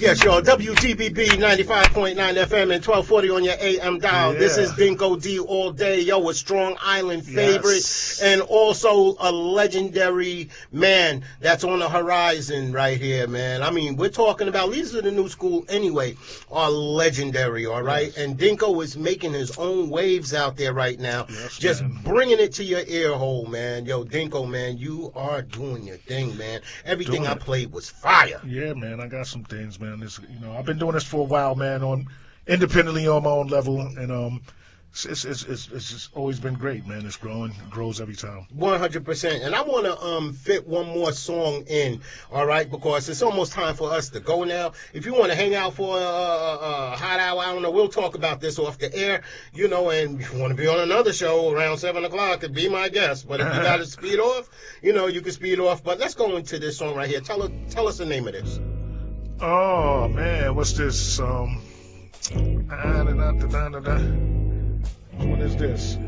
Yes, y'all. WGBB 95.9 FM and 1240 on your AM dial. Yeah. This is Dinko D all day. Yo, a Strong Island favorite. Yes. And also a legendary man that's on the horizon right here, man. I mean, we're talking about leaders of the new school anyway are legendary, all right? Yes. And Dinko is making his own waves out there right now. Yes, just man. bringing it to your ear hole, man. Yo, Dinko, man, you are doing your thing, man. Everything Doing I it. played was fire. Yeah, man, I got some things, man. This, I've been doing this for a while, man, on independently on my own level, and it's just always been great, man. It's growing, grows every time. 100%. And I want to fit one more song in, all right, because it's almost time for us to go now. If you want to hang out for a hot hour, I don't know, we'll talk about this off the air, and if you want to be on another show around 7 o'clock, be my guest. But if you got to speed off, you can speed off. But let's go into this song right here. Tell us the name of this. Oh, man, what's this? What is this?